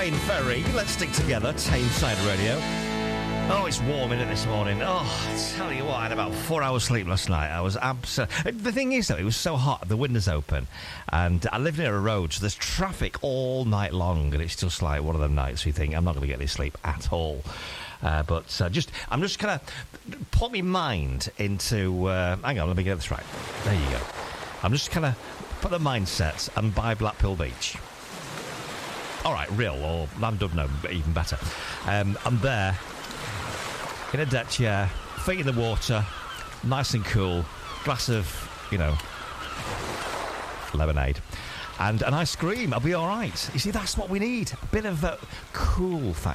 Wayne Ferry. Let's stick together. Tameside Radio. Oh, it's warm in it this morning. Oh, I tell you what, I had about 4 hours sleep last night. I was The thing is, though, it was so hot, the windows open, and I live near a road, so there's traffic all night long, and it's just like one of them nights where you think, I'm not going to get any sleep at all. I'm just kind of put my mind into... hang on, let me get this right. There you go. I'm just kind of put the mindset and buy Blackpool Beach. All right, real or Llandudno, even better. I'm there in a deck chair, feet in the water, nice and cool, glass of, lemonade, and an ice cream. I'll be all right. You see, that's what we need. A bit of cool factor.